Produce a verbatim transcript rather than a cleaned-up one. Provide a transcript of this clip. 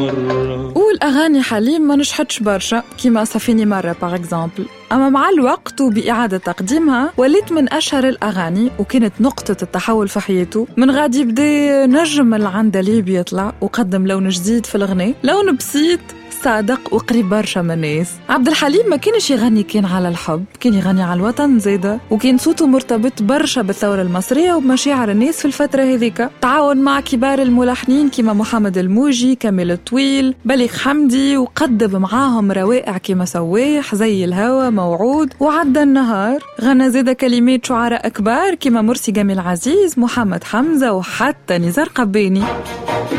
مرة. والأغاني حليم ما نجحتش برشا كيما صافيني مرة باغ اكزامبل، أما مع الوقت وبإعادة تقديمها وليت من أشهر الأغاني وكانت نقطة التحول في حياته. من غادي يبدأ نجم العندليب يطلع وقدم لون جديد في الغناء، لون بسيط صادق وقريب برشا من الناس. عبد الحليم ما كانش يغني كان على الحب، كان يغني على الوطن زيدا، وكان صوته مرتبط برشا بالثورة المصرية وبمشاعر الناس في الفترة هذيك. تعاون مع كبار الملحنين كيما محمد الموجي، كامل الطويل، بليغ حمدي، وقدم معاهم روائع كيما سواح، زي الهوى، موعود، وعدى النهار. غنى زيدا كلمات شعراء كبار كيما مرسي جميل عزيز، محمد حمزة، وحتى نزار قباني.